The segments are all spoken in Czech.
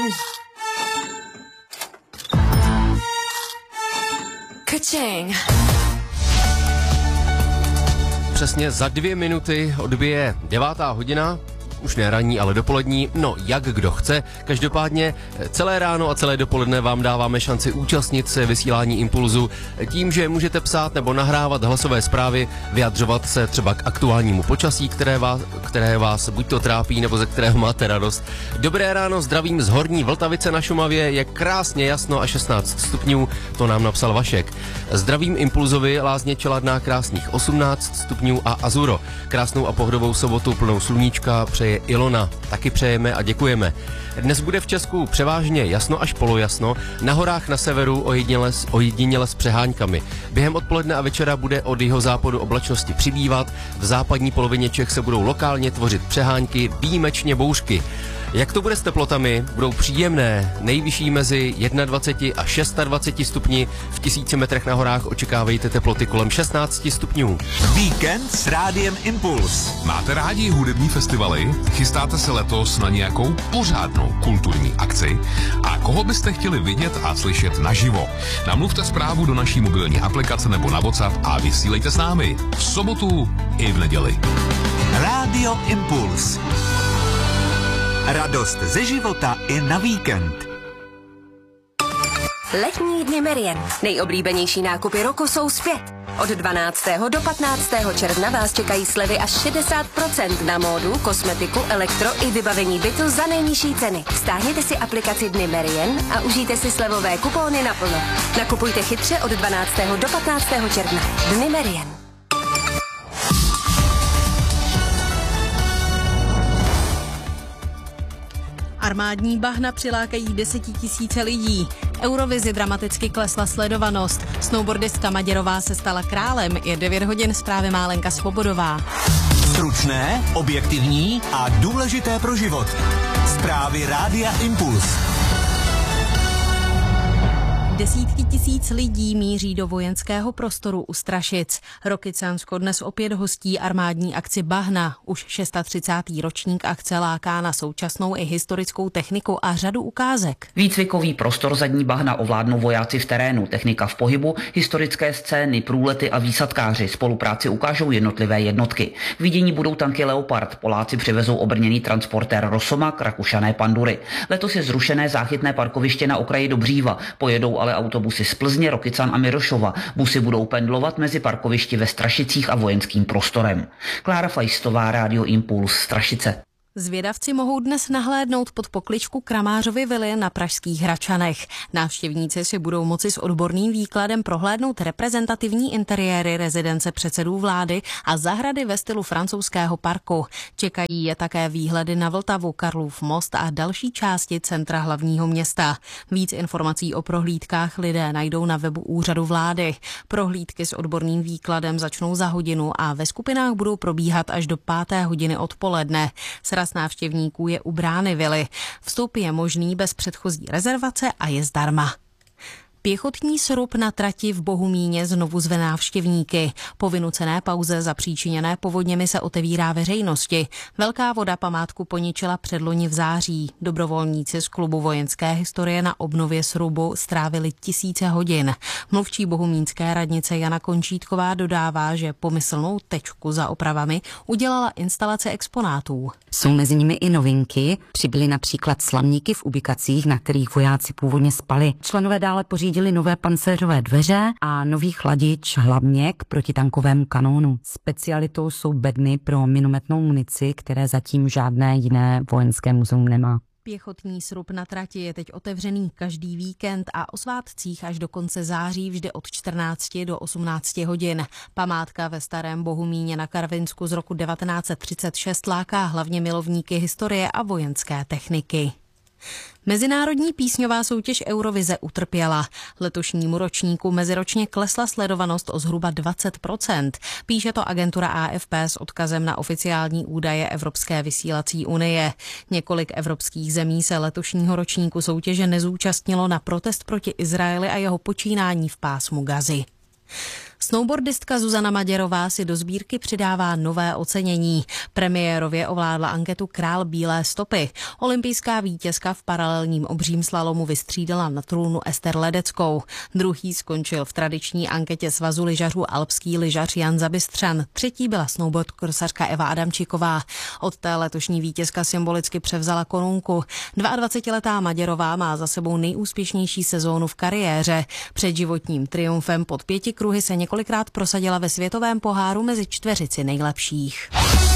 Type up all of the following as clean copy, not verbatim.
Ka-ching. Přesně za 2 minuty odbije 9:00, už ne ranní, ale dopolední, no jak kdo chce. Každopádně celé ráno a celé dopoledne vám dáváme šanci účastnit se vysílání Impulzu tím, že můžete psát nebo nahrávat hlasové zprávy, vyjadřovat se třeba k aktuálnímu počasí, které vás buď to trápí, nebo ze kterého máte radost. Dobré ráno, zdravím z Horní Vltavice na Šumavě, je krásně jasno a 16 stupňů, to nám napsal Vašek. Zdravím Impulzovi, Lázně Čeladná krásných 18 stupňů a Azuro. Krásnou a pohodovou sobotu plnou sluníčka přeje Ilona. Taky přejeme a děkujeme. Dnes bude v Česku převážně jasno až polojasno, na horách na severu ojediněle s přeháňkami. Během odpoledne a večera bude od jihozápadu oblačnosti přibývat, v západní polovině Čech se budou lokálně tvořit přeháňky, výjimečně bouřky. Jak to bude s teplotami? Budou příjemné, nejvyšší mezi 21 a 26 stupni, v 1000 metrech na horách očekávejte teploty kolem 16 stupňů. Víkend s Rádiem Impuls. Máte rádi hudební festivaly? Chystáte se letos na nějakou pořádnou kulturní akci? A koho byste chtěli vidět a slyšet naživo? Namluvte zprávu do naší mobilní aplikace nebo na WhatsApp a vysílejte s námi v sobotu i v neděli. Rádio Impuls. Radost ze života i na víkend. Letní dny Merien. Nejoblíbenější nákupy roku jsou zpět. Od 12. do 15. června vás čekají slevy až 60% na módu, kosmetiku, elektro i vybavení bytu za nejnižší ceny. Stáhněte si aplikaci Dny Merien a užijte si slevové kupóny naplno. Nakupujte chytře od 12. do 15. června. Dny Merien. Armádní bahna přilákají 10 000 lidí. Eurovizi dramaticky klesla sledovanost. Snowboardistka Maděrová se stala králem. Je 9 hodin, zprávy má Lenka Svobodová. Stručné, objektivní a důležité pro život. Zprávy Rádia Impuls. Desítky tisíc lidí míří do vojenského prostoru u Strašic. Rokycansko dnes opět hostí armádní akci Bahna. Už 36. ročník akce láká na současnou i historickou techniku a řadu ukázek. Výcvikový prostor zadní Bahna ovládnou vojáci v terénu, technika v pohybu, historické scény, průlety a výsadkáři. Spolupráci ukážou jednotlivé jednotky. K vidění budou tanky Leopard, Poláci přivezou obrněný transportér Rosomak, Rakušané Pandury. Letos je zrušené záchytné parkoviště na okraji Dobříva. Pojedou ale autobusy z Plzně, Rokycan a Mirošova. Busy budou pendlovat mezi parkovišti ve Strašicích a vojenským prostorem. Klára Flajstová, Rádio Impuls, Strašice. Zvědavci mohou dnes nahlédnout pod pokličku Kramářovy vily na pražských Hračanech. Návštěvníci si budou moci s odborným výkladem prohlédnout reprezentativní interiéry rezidence předsedů vlády a zahrady ve stylu francouzského parku. Čekají je také výhledy na Vltavu, Karlův most a další části centra hlavního města. Víc informací o prohlídkách lidé najdou na webu úřadu vlády. Prohlídky s odborným výkladem začnou za hodinu a ve skupinách budou probíhat až do 5. hodiny odpoledne. Sraz návštěvníků je u brány vily. Vstup je možný bez předchozí rezervace a je zdarma. Pěchotní srub na trati v Bohumíně znovu zve návštěvníky. Po vynucené pauze zapříčiněné povodněmi se otevírá veřejnosti. Velká voda památku poničila předloni v září. Dobrovolníci z klubu vojenské historie na obnově srubu strávili tisíce hodin. Mluvčí bohumínské radnice Jana Končítková dodává, že pomyslnou tečku za opravami udělala instalace exponátů. Jsou mezi nimi i novinky. Přibyly například slamníky v ubikacích, na kterých vojáci původně spali. Členové dále pořídili nové pancéřové dveře a nový chladič hlavně k protitankovému kanónu. Specialitou jsou bedny pro minometnou munici, které zatím žádné jiné vojenské muzeum nemá. Pěchotní srub na trati je teď otevřený každý víkend a o svátcích až do konce září vždy od 14 do 18 hodin. Památka ve Starém Bohumíně na Karvinsku z roku 1936 láká hlavně milovníky historie a vojenské techniky. Mezinárodní písňová soutěž Eurovize utrpěla. Letošnímu ročníku meziročně klesla sledovanost o zhruba 20%. Píše to agentura AFP s odkazem na oficiální údaje Evropské vysílací unie. Několik evropských zemí se letošního ročníku soutěže nezúčastnilo na protest proti Izraeli a jeho počínání v pásmu Gazy. Snowboardistka Zuzana Maděrová si do sbírky přidává nové ocenění. Premiérově ovládla anketu Král bílé stopy. Olympijská vítězka v paralelním obřím slalomu vystřídala na trůnu Ester Ledeckou. Druhý skončil v tradiční anketě Svazu lyžařů alpský lyžař Jan Zabystřan. Třetí byla snowboardkrosařka Eva Adamčíková. Od té letošní vítězka symbolicky převzala korunku. 22letá Maděrová má za sebou nejúspěšnější sezónu v kariéře. Před životním triumfem pod 5 kruhy se několikrát prosadila ve světovém poháru mezi čtveřici nejlepších.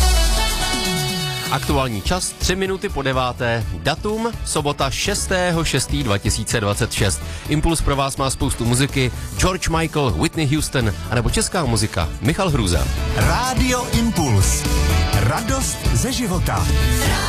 Aktuální čas 3 minuty po 9. Datum sobota 6.6.2026. Impuls pro vás má spoustu muziky. George Michael, Whitney Houston anebo česká muzika Michal Hruza. Rádio Impuls. Radost ze života.